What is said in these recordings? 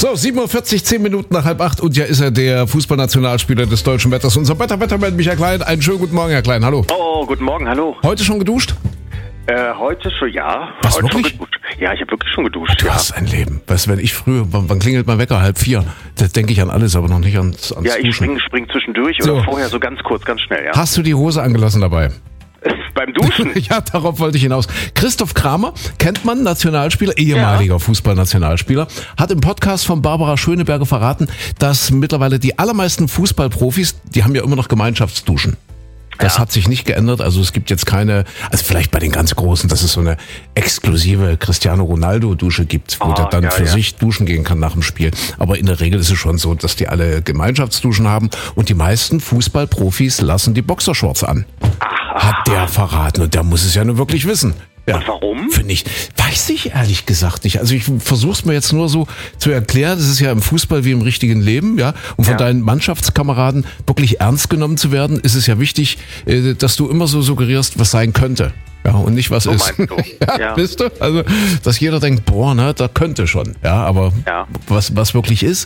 So, 7:40 Uhr, 10 Minuten nach 7:30 und ja ist er der Fußballnationalspieler des deutschen Wetters. Unser Wettermann Michael Klein. Einen schönen guten Morgen, Herr Klein. Hallo. Oh, guten Morgen, hallo. Heute schon geduscht? Heute schon, ja. Was, heute wirklich? schon geduscht. Ja, ich habe wirklich schon geduscht. Du hast ein Leben. Weißt du, wenn ich früher, wann klingelt mein Wecker? 3:30. Da denke ich an alles, aber noch nicht ans Ja, ich Duschen. spring zwischendurch So. oder vorher so ganz kurz, ganz schnell, ja. Hast du die Hose angelassen dabei? Beim Duschen? Ja, darauf wollte ich hinaus. Christoph Kramer, kennt man, Nationalspieler, ehemaliger Fußballnationalspieler, hat im Podcast von Barbara Schöneberger verraten, dass mittlerweile die allermeisten Fußballprofis, die haben ja immer noch Gemeinschaftsduschen. Das hat sich nicht geändert, also es gibt jetzt keine, also vielleicht bei den ganz Großen, dass es so eine exklusive Cristiano Ronaldo Dusche gibt, wo der dann für sich duschen gehen kann nach dem Spiel. Aber in der Regel ist es schon so, dass die alle Gemeinschaftsduschen haben und die meisten Fußballprofis lassen die Boxershorts an. Hat der verraten und der muss es ja nur wirklich wissen. Ja. Und warum? Finde ich, weiß ich ehrlich gesagt nicht. Also ich versuche es mir jetzt nur so zu erklären, das ist ja im Fußball wie im richtigen Leben, ja. Und von deinen Mannschaftskameraden wirklich ernst genommen zu werden, ist es ja wichtig, dass du immer so suggerierst, was sein könnte. Ja, und nicht was So ist. meinst du? Ja, wisst du? Also, dass jeder denkt, boah, ne, da könnte schon. Ja, aber was wirklich ist,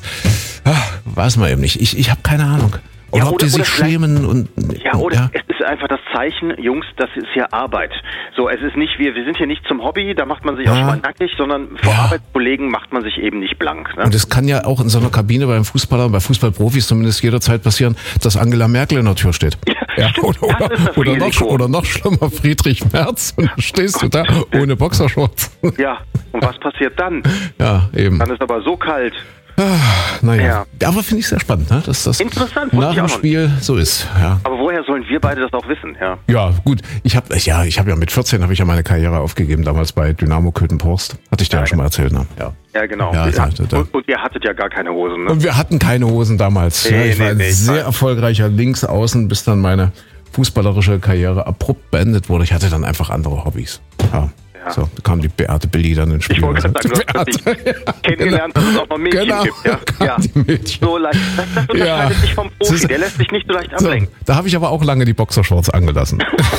weiß man eben nicht. Ich habe keine Ahnung. Oder ob die sich schämen und... Es ist einfach das Zeichen, Jungs, das ist ja Arbeit. So, es ist nicht, wir sind hier nicht zum Hobby, da macht man sich auch schon mal nackig, sondern vor Arbeitskollegen macht man sich eben nicht blank. Ne? Und es kann ja auch in so einer Kabine beim Fußballer, bei Fußballprofis zumindest jederzeit passieren, dass Angela Merkel in der Tür steht. Ja, oder noch schlimmer, Friedrich Merz, und dann stehst du da ohne Boxershorts. Ja, und was passiert dann? Ja, eben. Dann ist aber so kalt. Naja, aber finde ich sehr spannend, ne? Dass das Interessant, nach dem Spiel so ist. Ja. Aber woher sollen wir beide das auch wissen? Ja, ja gut. Ich habe ja mit 14 habe ich ja meine Karriere aufgegeben, damals bei Dynamo Köthen-Porst. Hatte ich dir ja schon mal erzählt, ne? Ja genau. Ja, und ihr hattet ja gar keine Hosen, ne? Und wir hatten keine Hosen damals. Nee, ich war ein sehr erfolgreicher Linksaußen, bis dann meine fußballerische Karriere abrupt beendet wurde. Ich hatte dann einfach andere Hobbys. Ja. So, da kam die Beate Billy dann ins Spiel. Ich wollte gerade sagen, du hast dich kennengelernt, dass es auch noch Mädchen gibt. Ja? Die Mädchen. So leicht. Das unterscheidet sich vom Profi, der lässt sich nicht so leicht ablenken. So, da habe ich aber auch lange die Boxershorts angelassen.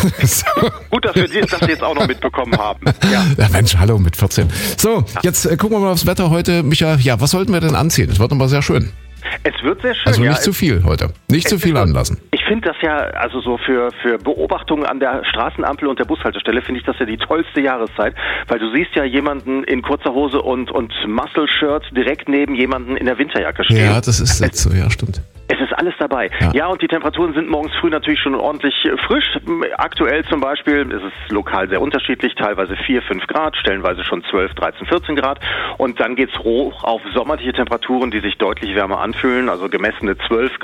Gut, dass wir das jetzt auch noch mitbekommen haben. Ja, Mensch, hallo mit 14. So, jetzt gucken wir mal aufs Wetter heute. Micha, ja, was sollten wir denn anziehen? Es wird aber sehr schön. Es wird sehr schön. Also nicht zu viel heute. Nicht zu viel anlassen. Ich finde das ja, also so für Beobachtungen an der Straßenampel und der Bushaltestelle finde ich das ja die tollste Jahreszeit, weil du siehst ja jemanden in kurzer Hose und Muscle-Shirt direkt neben jemanden in der Winterjacke stehen. Ja, das ist jetzt so, ja, stimmt. Es ist alles dabei. Ja, und die Temperaturen sind morgens früh natürlich schon ordentlich frisch. Aktuell zum Beispiel ist es lokal sehr unterschiedlich, teilweise 4, 5 Grad, stellenweise schon 12, 13, 14 Grad. Und dann geht's hoch auf sommerliche Temperaturen, die sich deutlich wärmer anfühlen. Also gemessene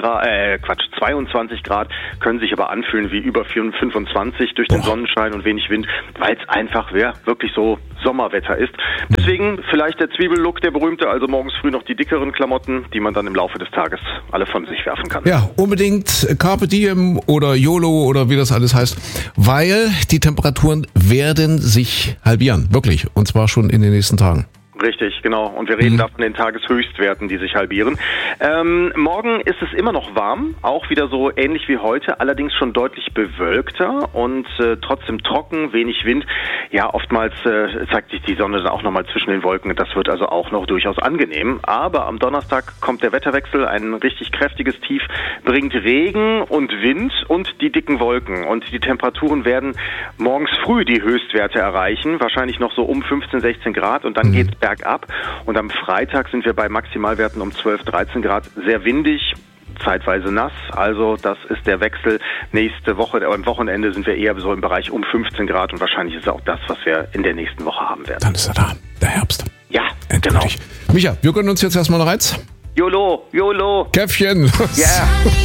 22 Grad, können sich aber anfühlen wie über 25 durch den Sonnenschein und wenig Wind, weil es einfach wirklich so Sommerwetter ist. Deswegen vielleicht der Zwiebellook, der berühmte, also morgens früh noch die dickeren Klamotten, die man dann im Laufe des Tages alle von sich werfen kann. Ja, unbedingt Carpe Diem oder YOLO oder wie das alles heißt, weil die Temperaturen werden sich halbieren, wirklich, und zwar schon in den nächsten Tagen. Richtig, genau. Und wir reden da von den Tageshöchstwerten, die sich halbieren. Morgen ist es immer noch warm, auch wieder so ähnlich wie heute, allerdings schon deutlich bewölkter und trotzdem trocken, wenig Wind. Ja, oftmals zeigt sich die Sonne dann auch nochmal zwischen den Wolken. Das wird also auch noch durchaus angenehm. Aber am Donnerstag kommt der Wetterwechsel, ein richtig kräftiges Tief, bringt Regen und Wind und die dicken Wolken. Und die Temperaturen werden morgens früh die Höchstwerte erreichen, wahrscheinlich noch so um 15, 16 Grad und dann geht's bergab. Und am Freitag sind wir bei Maximalwerten um 12, 13 Grad, sehr windig, zeitweise nass. Also das ist der Wechsel. Nächste Woche, am Wochenende sind wir eher so im Bereich um 15 Grad und wahrscheinlich ist auch das, was wir in der nächsten Woche haben werden. Dann ist er da, der Herbst. Ja, endgültig. Genau. Micha, wir gönnen uns jetzt erstmal noch eins. YOLO, YOLO. Käffchen. Ja.